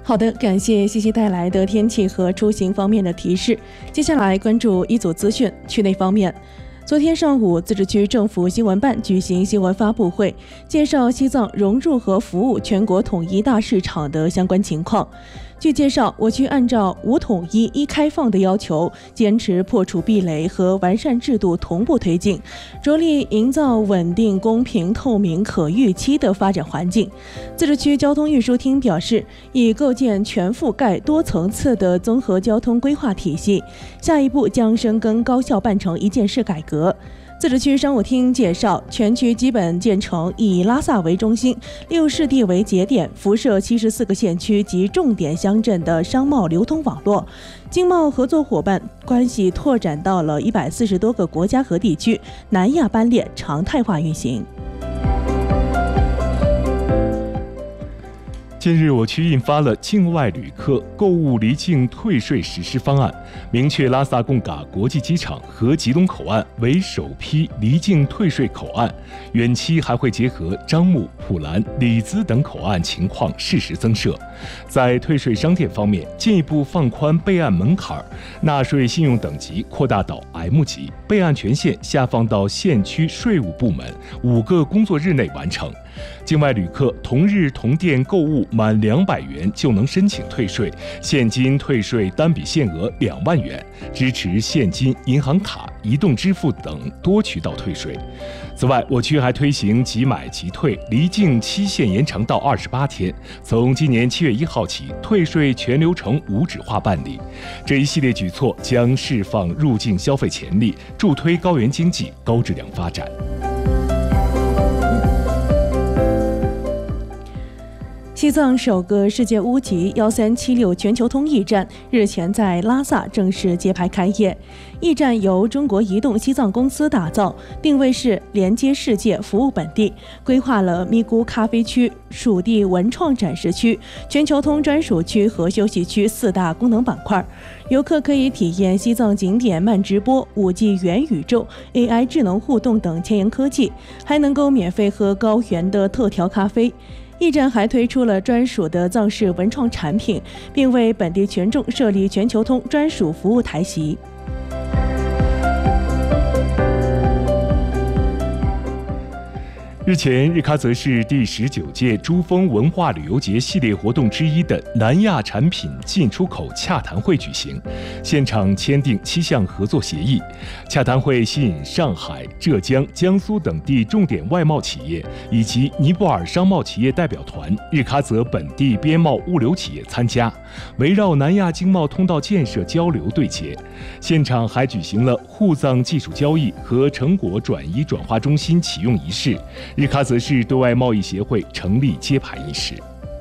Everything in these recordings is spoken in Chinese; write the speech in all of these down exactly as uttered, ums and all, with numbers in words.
好的，感谢西西带来的天气和出行方面的提示。接下来关注一组资讯。区内方面，昨天上午，自治区政府新闻办举行新闻发布会，介绍西藏融入和服务全国统一大市场的相关情况。据介绍，我区按照五统一、一开放的要求，坚持破除壁垒和完善制度同步推进，着力营造稳定、公平、透明、可预期的发展环境。自治区交通运输厅表示，已构建全覆盖、多层次的综合交通规划体系，下一步将深耕高效办成一件事改革。自治区商务厅介绍，全区基本建成以拉萨为中心、六市地为节点，辐射七十四个县区及重点乡镇的商贸流通网络，经贸合作伙伴关系拓展到了一百四十多个国家和地区，南亚班列常态化运行。 近日，我区印发了境外旅客购物离境退税实施方案，明确拉萨贡嘎国际机场和吉隆口岸为首批离境退税口岸，远期还会结合樟木、普兰、里兹等口岸情况适时增设。在退税商店方面，进一步放宽备案门槛，纳税信用等级扩大到 M 级，备案权限下放到县区税务部门，五个工作日内完成。境外旅客同日同店购物满两百元就能申请退税，现金退税单笔限额两万元，支持现金、银行卡、移动支付等多渠道退税。此外，我区还推行即买即退，离境期限延长到二十八天。从今年七月一号起，退税全流程无纸化办理。这一系列举措将释放入境消费潜力，助推高原经济高质量发展。 西藏首个世界屋级一三七六全球通驿站日前在拉萨正式揭牌开业。驿站由中国移动西藏公司打造，定位是连接世界、服务本地，规划了咪咕咖啡区、属地文创展示区、全球通专属区和休息区四大功能板块。游客可以体验西藏景点慢直播、五 G 元宇宙、A I 智能互动等前沿科技，还能够免费喝高原的特调咖啡。驿站还推出了专属的藏式文创产品，并为本地群众设立全球通专属服务台席。 日前，日喀则市第十九届珠峰文化旅游节系列活动之一的南亚产品进出口洽谈会举行，现场签订七项合作协议。洽谈会吸引上海、浙江、江苏等地重点外贸企业以及尼泊尔商贸企业代表团、日喀则本地边贸物流企业参加，围绕南亚经贸通道建设交流对接。现场还举行了沪藏技术交易和成果转移转化中心启用仪式。日喀则市对外贸易协会成立揭牌仪式。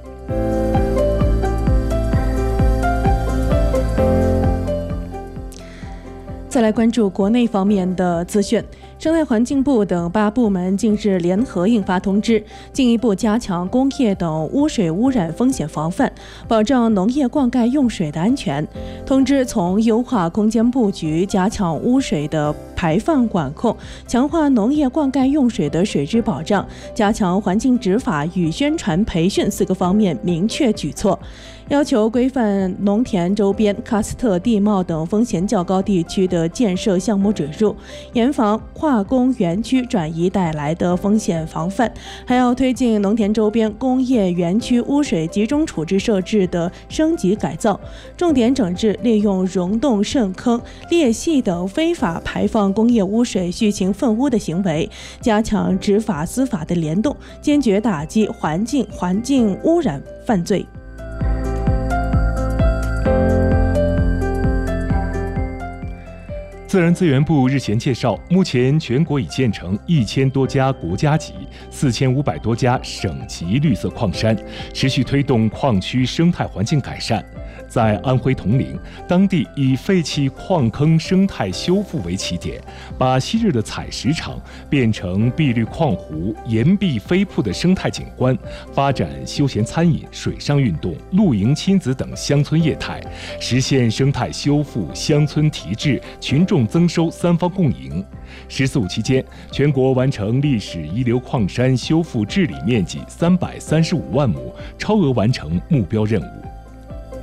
再来关注国内方面的资讯。生态环境部等八部门近日联合印发通知，进一步加强工业等污水污染风险防范，保障农业灌溉用水的安全。通知从优化空间布局、加强污水的排放管控、强化农业灌溉用水的水质保障、加强环境执法与宣传培训四个方面明确举措，要求规范农田周边喀斯特地貌等风险较高地区的建设项目准入，严防化工园区转移带来的风险防范，还要推进农田周边工业园区污水集中处置设置的升级改造，重点整治利用溶洞、渗坑、裂隙等非法排放工业污水蓄情粪污的行为，加强执法司法的联动，坚决打击环境环境污染犯罪。 自然资源部日前介绍，目前全国已建成一千多家国家级、四千五百多家省级绿色矿山，持续推动矿区生态环境改善。在安徽铜陵，当地以废弃矿坑生态修复为起点，把昔日的采石场变成碧绿矿湖、岩壁飞瀑的生态景观，发展休闲餐饮、水上运动、露营亲子等乡村业态，实现生态修复、乡村提质、群众增收三方共赢。十四五期间，全国完成历史遗留矿山修复治理面积三百三十五万亩，超额完成目标任务。